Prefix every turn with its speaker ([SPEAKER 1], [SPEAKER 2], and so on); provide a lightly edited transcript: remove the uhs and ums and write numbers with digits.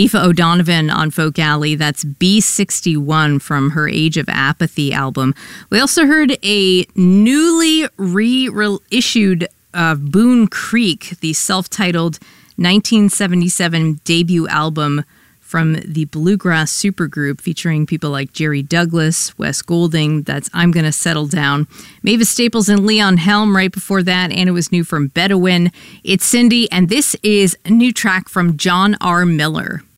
[SPEAKER 1] Aoife O'Donovan on Folk Alley. That's B61 from her Age of Apathy album. We also heard a newly reissued Boone Creek, the self-titled 1977 debut album from the bluegrass supergroup featuring people like Jerry Douglas, Wes Golding. That's I'm Gonna Settle Down. Mavis Staples and Leon Helm right before that, and it was new from Bedouin. It's Cindy, and this is a new track from John R. Miller.